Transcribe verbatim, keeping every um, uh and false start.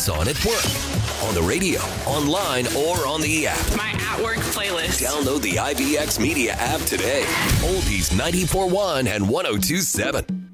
on at work, on the radio, online, or on the app. My at work playlist. Download the I V X Media app today. Oldies ninety-four point one and one oh two point seven.